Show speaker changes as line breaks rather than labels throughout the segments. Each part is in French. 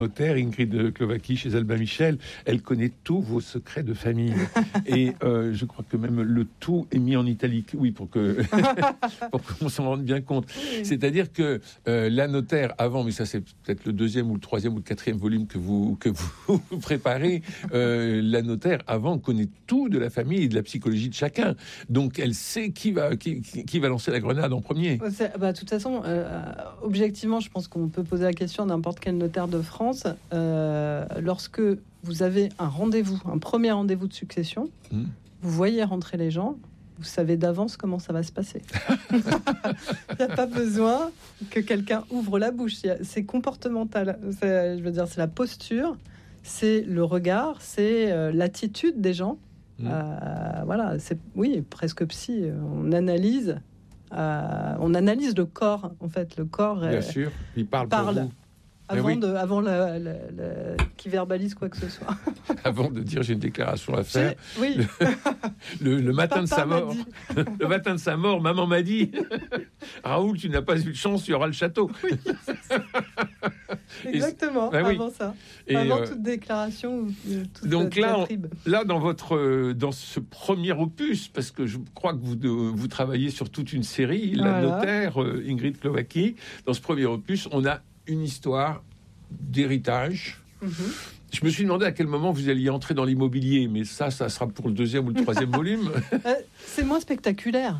notaire, Ingrid Klovacki, chez Albin Michel, elle connaît tous vos secrets de famille. Et je crois que même le tout est mis en italique, oui, pour qu'on s'en rende bien compte. C'est-à-dire que la notaire, avant, mais ça c'est peut-être le 2e ou le 3e ou le 4e volume que vous préparez, la notaire, avant, connaît tout de la famille et de la psychologie de chacun. Donc elle sait qui va lancer la grenade en premier.
De toute façon, objectivement, je pense qu'on peut poser la question à n'importe quel notaire de France. Lorsque vous avez un premier rendez-vous de succession, vous voyez rentrer les gens, vous savez d'avance comment ça va se passer. Il n'y a pas besoin que quelqu'un ouvre la bouche. C'est comportemental. C'est la posture, c'est le regard, c'est l'attitude des gens. C'est presque psy. On analyse le corps. En fait, le corps.
Bien sûr, il parle. Pour vous.
Avant qui verbalise quoi que ce soit.
Avant de dire j'ai une déclaration à faire.
Oui.
Le matin de sa mort. Le matin de sa mort, maman m'a dit Raoul, tu n'as pas eu de chance, il y aura le château.
Oui, exactement. Avant ça. Avant toute déclaration.
Donc là, dans ce premier opus, parce que je crois que vous travaillez sur toute une série, la notaire Ingrid Klovacki, dans ce premier opus, on a une histoire d'héritage. Je me suis demandé à quel moment vous alliez entrer dans l'immobilier, mais ça sera pour le 2e ou le 3e volume.
C'est moins spectaculaire.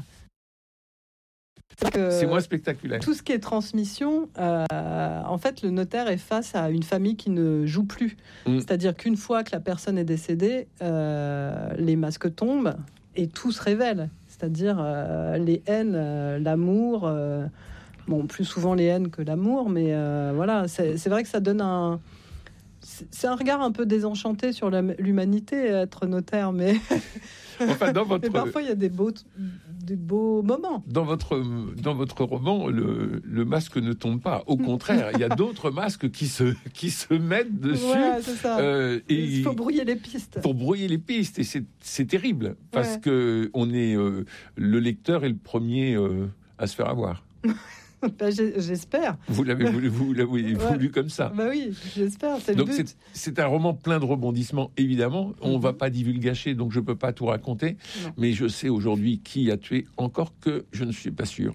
C'est moins spectaculaire.
Tout ce qui est transmission, en fait, le notaire est face à une famille qui ne joue plus. C'est-à-dire qu'une fois que la personne est décédée, les masques tombent et tout se révèle. C'est-à-dire les haines, l'amour... plus souvent les haines que l'amour, mais c'est vrai que ça donne c'est un regard un peu désenchanté sur l'humanité, être notaire, mais... mais parfois il y a des beaux moments.
Dans votre roman, le masque ne tombe pas. Au contraire, il y a d'autres masques qui se mettent dessus.
Ouais, c'est ça. Il faut brouiller les pistes.
Pour brouiller les pistes, et c'est terrible, parce que le lecteur est le premier à se faire avoir.
J'espère.
Vous l'avez voulu comme ça.
Oui, j'espère.
Donc c'est un roman plein de rebondissements, évidemment. On va pas divulgacher, donc je peux pas tout raconter. Non. Mais je sais aujourd'hui qui a tué, encore que je ne suis pas sûr.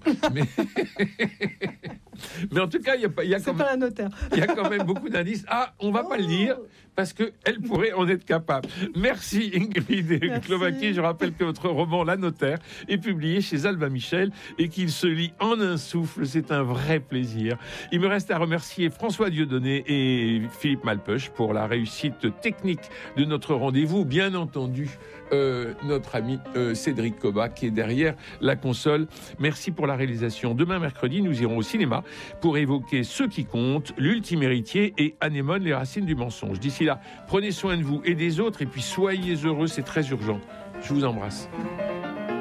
Mais en tout cas, il y a
c'est pas la notaire.
Il y a quand même beaucoup d'indices. On va pas le dire parce qu'elle pourrait en être capable. Merci Ingrid Klovacki. Je rappelle que votre roman La Notaire est publié chez Albin Michel et qu'il se lit en un souffle. C'est un vrai plaisir. Il me reste à remercier François Dieudonné et Philippe Malpeuch pour la réussite technique de notre rendez-vous. Bien entendu, notre ami Cédric Koba qui est derrière la console. Merci pour la réalisation. Demain mercredi, nous irons au cinéma pour évoquer Ceux qui comptent, L'ultime héritier et Anémone, les racines du mensonge. D'ici là, prenez soin de vous et des autres et puis soyez heureux, c'est très urgent. Je vous embrasse.